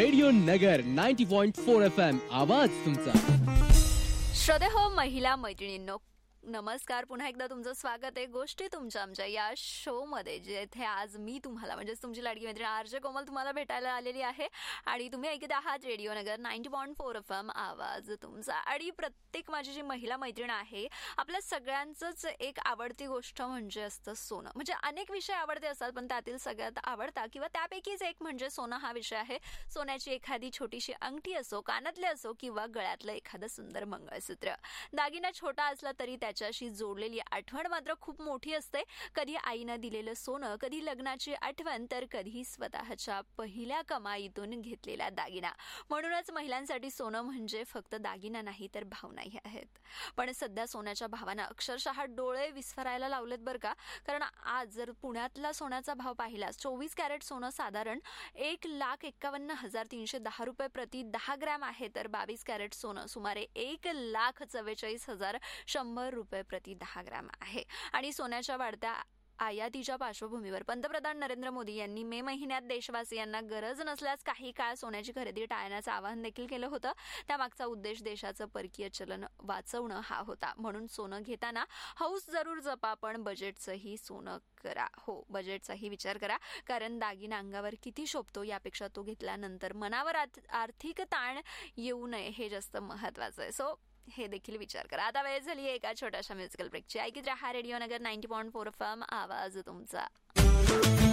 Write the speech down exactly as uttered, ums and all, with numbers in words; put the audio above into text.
Radio नगर ninety point four F M आवाज तुमचा. श्रोते हो, महिला मैत्रिणींनो, नमस्कार. पुन्हा एकदा तुमचं स्वागत आहे गोष्टी तुमच्या आमच्या या शो मध्ये, जेथे आज मी तुम्हाला म्हणजेच तुमची लाडकी मैत्रीण आरजे कोमल तुम्हाला भेटायला आलेली आहे. आणि तुम्ही ऐकत आहात रेडिओ नगर ninety point four F M आवाज तुमचा. आणि प्रत्येक माझी जी महिला मैत्रीण आहे, आपल्या सगळ्यांचंच एक आवडती गोष्ट म्हणजे असतं सोनं. म्हणजे अनेक विषय आवडते असतात, पण त्यातील सगळ्यात आवडता किंवा त्यापैकीच एक म्हणजे सोनं हा विषय आहे. सोन्याची एखादी छोटीशी अंगठी असो, कानातले असो किंवा गळ्यातलं एखादं सुंदर मंगळसूत्र. दागिना छोटा असला तरी त्याच्याशी जोडलेली आठवण मात्र खूप मोठी असते. कधी आईनं दिलेलं सोनं, कधी लग्नाची आठवण, तर कधी स्वतःच्या पहिल्या कमाईतून घेतलेला दागिना. म्हणूनच महिलांसाठी सोनं म्हणजे फक्त दागिना नाही तर भावनाही आहेत. पण सध्या सोन्याच्या भावानं अक्षरशः डोळे विस्फारायला लावलेत बरं का. कारण आज जर पुण्यातला सोन्याचा भाव पाहिला, चोवीस कॅरेट सोनं साधारण एक लाख एक्कावन्न हजार तीनशे दहा रुपये प्रति दहा ग्रॅम आहे, तर बावीस कॅरेट सोनं सुमारे एक लाख चव्वेचाळीस हजार शंभर रुपये प्रति दहा ग्रॅम आहे. आणि सोन्याच्या वाढत्या आयातीच्या पार्श्वभूमीवर पंतप्रधान नरेंद्र मोदी यांनी मे महिन्यात देशवासियांना गरज नसल्यास काही काळ सोन्याची खरेदी टाळण्याचं आवाहन देखील केलं होतं. त्यामागचा उद्देश देशाचं परकीय चलन वाचवणं हा होता. म्हणून सोनं घेताना हौस जरूर जपा, पण बजेटचंही सोनं करा. हो, बजेटचाही विचार करा, कारण दागिना अंगावर किती शोभतो यापेक्षा तो घेतल्यानंतर मनावर आर्थिक ताण येऊ नये हे जास्त महत्वाचं आहे. सो हे देखील विचार करा. आता वेळ झाली एका छोट्याशा म्युझिकल ब्रेकची. ऐकत राहा रेडिओ नगर ninety point four F M आवाज तुमचा.